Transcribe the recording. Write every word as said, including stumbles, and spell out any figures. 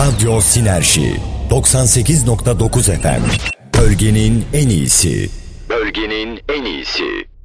Radyo Sinerji doksan sekiz nokta dokuz F M. Bölgenin en iyisi. Bölgenin en iyisi.